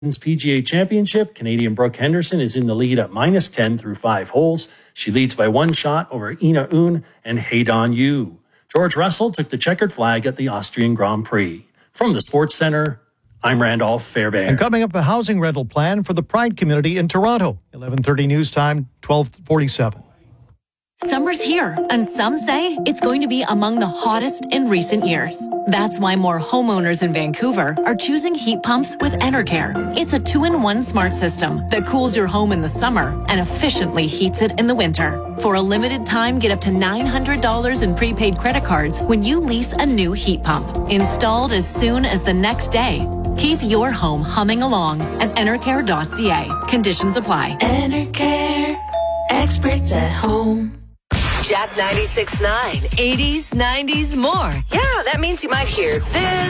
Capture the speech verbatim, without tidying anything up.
P G A Championship, Canadian Brooke Henderson is in the lead at minus ten through five holes. She leads by one shot over Ina Un and Haydon Yu. George Russell took the checkered flag at the Austrian Grand Prix. From the Sports Centre, I'm Randolph Fairbairn. And coming up, a housing rental plan for the Pride community in Toronto. eleven thirty news time, twelve forty-seven. Summer's here, and some say it's going to be among the hottest in recent years. That's why more homeowners in Vancouver are choosing heat pumps with Enercare. It's a two-in-one smart system that cools your home in the summer and efficiently heats it in the winter. For a limited time, get up to nine hundred dollars in prepaid credit cards when you lease a new heat pump. Installed as soon as the next day. Keep your home humming along at enercare dot c a. Conditions apply. Enercare, experts at home. Jack ninety-six point nine, eighties, nineties, more. Yeah, that means you might hear this.